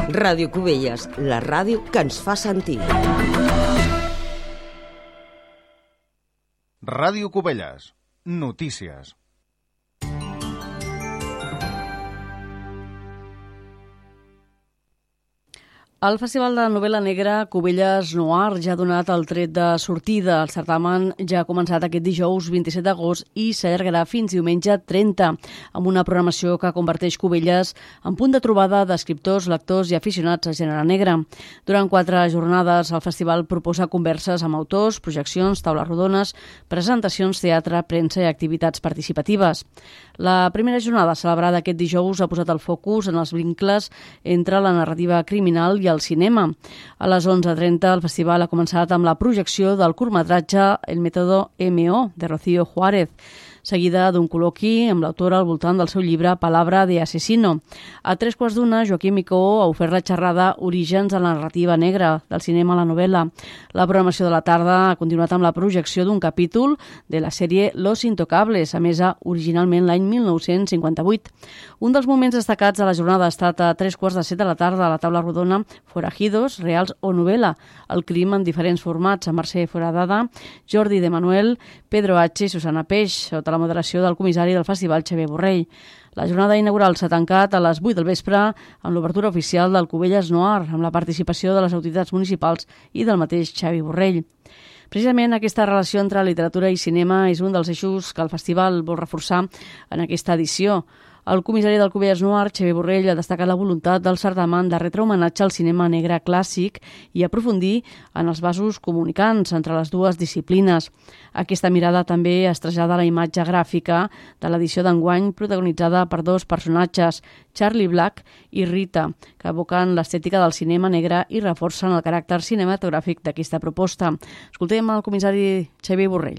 Ràdio Cubelles, la ràdio que ens fa sentir. Ràdio Cubelles, notícies. El Festival de Novel·la Negra Cubelles Noir ja ha donat el tret de sortida. El certamen ja ha començat aquest dijous 27 d'agost i s'allargarà fins diumenge 30, amb una programació que converteix Cubelles en punt de trobada d'escriptors, lectors i aficionats al gènere negre. Durant 4 jornades, el festival proposa converses amb autors, projeccions, taules rodones, presentacions, teatre, premsa i activitats participatives. La primera jornada celebrada aquest dijous ha posat el focus en els vincles entre la narrativa criminal i el cinema. A les 11:30 el festival ha començat amb la projecció del curtmetratge El método M.O. de Rocío Juárez, seguida d'un col·loqui amb l'autora al voltant del seu llibre Palabra de asesino. A 3:15, Joaquim Micó ha ofert la xerrada Orígens de la narrativa negra, del cinema a la novel·la. La programació de la tarda ha continuat amb la projecció d'un capítol de la sèrie Los Intocables, emesa originalment l'any 1958. Un dels moments destacats de la jornada ha estat a 3:15 de la tarda a la taula rodona Forajidos, reals o novel·la, el crim en diferents formats, amb Mercè Foradada, Jordi de Manuel, Pedro H. i Susana Peix, sota la moderació del comissari del festival Xavier Borrell. La jornada inaugural s'ha tancat a les 8 del vespre amb l'obertura oficial del Cubelles Noir, amb la participació de les autoritats municipals i del mateix Xavi Borrell. Precisament aquesta relació entre literatura i cinema és un dels eixos que el festival vol reforçar en aquesta edició. El comissari del Cubelles Noir, Xavier Borrell, ha destacat la voluntat del certamen de retre homenatge al cinema negre clàssic i aprofundir en els vasos comunicants entre les dues disciplines. Aquesta mirada també es trasllada a la imatge gràfica de l'edició d'enguany, protagonitzada per 2 personatges, Charlie Black i Rita, que evoquen l'estètica del cinema negre i reforcen el caràcter cinematogràfic d'aquesta proposta. Escoltem el comissari Xavier Borrell.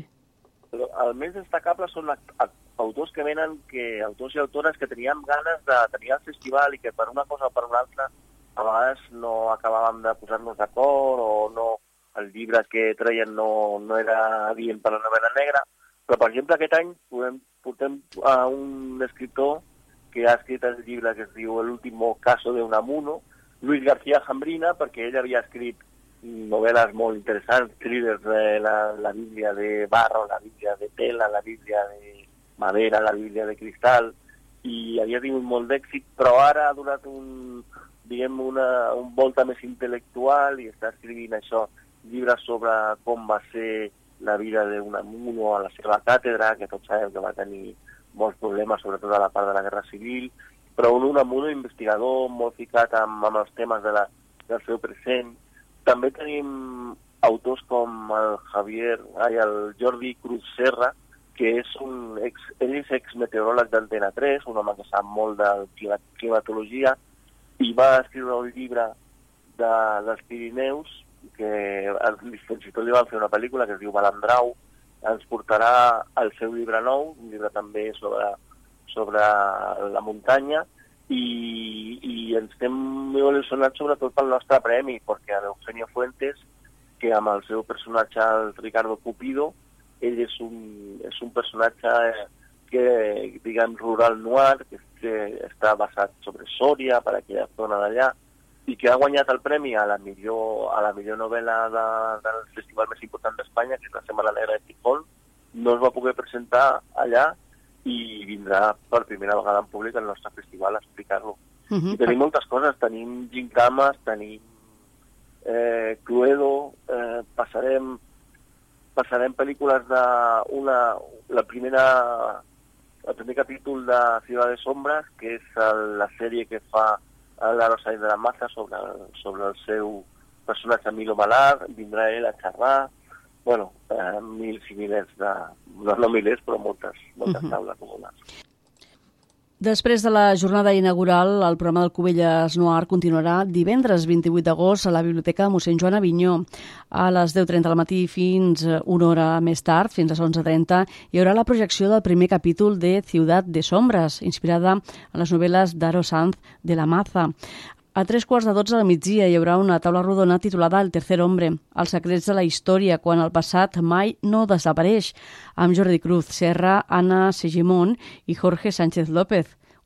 El més destacable són autors que venen, autors i autores que teníem ganes de tenir al festival i que per una cosa o per una altra a vegades no acabàvem de posar-nos d'acord o no, el llibre que treien no era adient per la novel·la negra. Però, per exemple, aquest any portem a un escriptor que ha escrit el llibre que es diu El último caso de Unamuno, Luis García Jambrina, perquè ell havia escrit novel·les molt interessants, thrillers de la Bíblia de barro, la Bíblia de tela, la Bíblia de madera, la Bíblia de cristal, i havia tingut molt d'èxit, però ara ha donat un volta més intel·lectual i està escrivint això, llibres sobre com va ser la vida d'Unamuno a la seva càtedra, que tots sabem que va tenir molts problemes, sobretot a la part de la Guerra Civil, però un Unamuno investigador molt ficat amb els temes del seu present. També tenim autors com el Jordi Cruz Serra, que ell és exmeteoròleg d'Antena 3, un home que sap molt de climatologia, i va escriure un llibre dels Pirineus, que fins i tot li van fer una pel·lícula que es diu Balandrau. Ens portarà el seu llibre nou, un llibre també sobre la muntanya, i ens estem molt il·lusionats sobretot pel nostre premi, perquè l'Eugenio Fuentes, que amb el seu personatge, el Ricardo Cupido, ell és un personatge que, diguem, rural noir, que està basat sobre Sòria, per aquella zona d'allà, i que ha guanyat el premi a la millor novel·la del festival més important d'Espanya, que és la Setmana Negra de Gijón. No es va poder presentar allà i vindrà per primera vegada en públic al nostre festival a explicar-lo. I tenim moltes coses, tenim gincames, tenim Cluedo, passarem pel·lícules el primer capítol de Ciudad de Sombras, que és la sèrie que fa l'Aro Saiz de la Maza sobre el seu personatge Milo Malar, vindrà ell a xerrar, mils i milers no milers, però moltes taules comunes. Després de la jornada inaugural, el programa del Cubelles Noir continuarà divendres 28 d'agost a la Biblioteca mossèn Joan Avinyó. A les 10:30 del matí fins una hora més tard, fins a les 11:30, hi haurà la projecció del primer capítol de Ciudad de Sombras, inspirada en les novel·les d'Aro Sanz de la Maza. A 11:45 del migdia hi haurà una taula rodona titulada El tercer hombre, els secrets de la història quan el passat mai no desapareix, amb Jordi Cruz Serra, Anna Segimon i Jorge Sánchez López.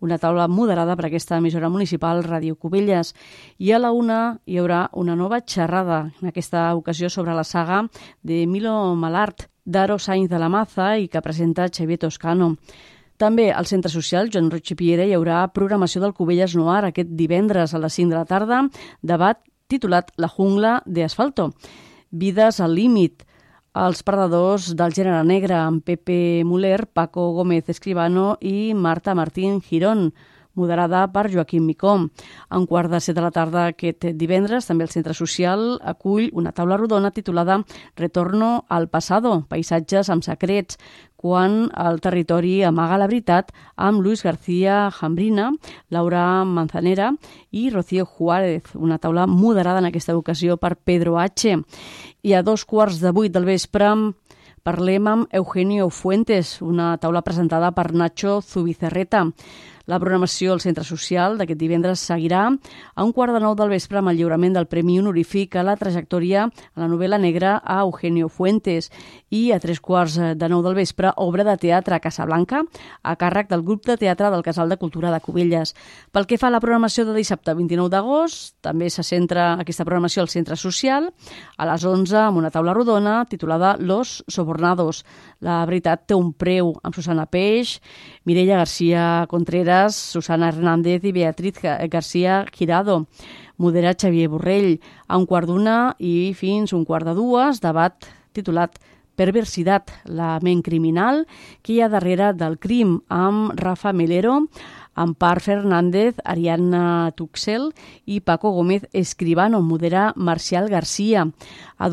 una taula moderada per aquesta emissora municipal Ràdio Cubelles. I a la 1 hi haurà una nova xerrada, en aquesta ocasió sobre la saga de Milo Malart, d'Aro Sainz de la Maza i que presenta Xavier Toscano. També al Centre Social Joan Roig i Piera hi haurà programació del Cubelles Noir aquest divendres a les 5 de la tarda, debat titulat La jungla de asfalto. Vides al límit. Els perdedors del gènere negre amb Pepe Muller, Paco Gómez Escribano i Marta Martín Girón, moderada per Joaquim Micó. A 7:15 de la tarda aquest divendres, també el Centre Social acull una taula rodona titulada Retorno al pasado, paisatges amb secrets, quan el territori amaga la veritat, amb Luis García Jambrina, Laura Manzanera i Rocío Juárez, una taula moderada en aquesta ocasió per Pedro H. I a 7:15 del vespre parlem amb Eugenio Fuentes, una taula presentada per Nacho Zubizarreta. La programació al Centre Social d'aquest divendres seguirà a 8:45 del vespre amb el lliurament del Premi Honorífic a la trajectòria a la novel·la negra a Eugenio Fuentes i a 8:45 del vespre obra de teatre a Casablanca a càrrec del grup de teatre del Casal de Cultura de Cubelles. Pel que fa a la programació de dissabte 29 d'agost, també se centra aquesta programació al Centre Social a les 11 amb una taula rodona titulada Los Sobornados. La veritat té un preu, amb Susana Peix, Mireia García Contreras, Susana Hernández i Beatriz García Girado. Modera Xavier Borrell. A 1:15 i fins 1:45, debat titulat Perversidad, la ment criminal que hi ha darrere del crim, amb Rafa Melero, Ampar Fernández, Ariadna Tuxel i Paco Gómez Escribano. Modera Marcial García. A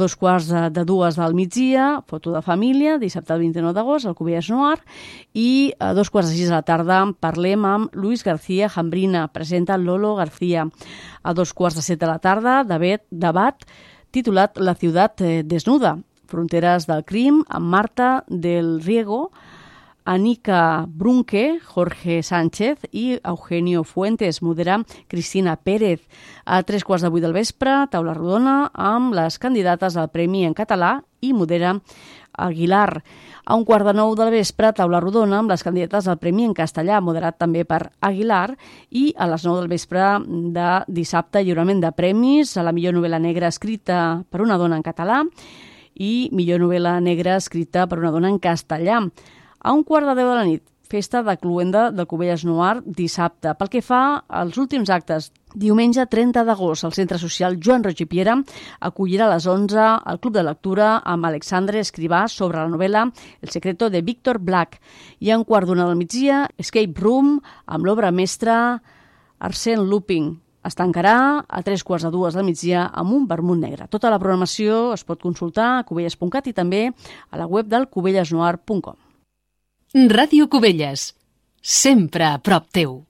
2:45 del migdia, foto de família, dissabte 29 d'agost, al Cubelles Noir. I a 2:45 de la tarda parlem amb Luis García Jambrina, presenta Lolo García. A 2:45 de la tarda, debat titulat La ciutat desnuda, fronteres del crim, amb Marta del Riego, Anika Brunke, Jorge Sánchez i Eugenio Fuentes. Modera Cristina Pérez. A 7:45 del vespre, taula rodona amb les candidates al Premi en català i modera Aguilar. A 8:45 del vespre, taula rodona amb les candidates al Premi en castellà, moderat també per Aguilar. I a les 9 del vespre de dissabte, lliurament de premis a la millor novel·la negra escrita per una dona en català i millor novel·la negra escrita per una dona en castellà. A 1:15 de la nit, festa de cloenda del Cubelles Noir dissabte. Pel que fa als últims actes, diumenge 30 d'agost, el Centre Social Joan Roig i Piera acollirà a les 11 el Club de Lectura amb Alexandre Escrivà sobre la novel·la El secreto de Víctor Black. I a 1:15 del migdia, Escape Room amb l'obra mestra Arsène Lupin. Es tancarà a 3:15 del migdia amb un vermut negre. Tota la programació es pot consultar a cubelles.cat i també a la web del cubellesnoir.com. Ràdio Cubelles, sempre a prop teu.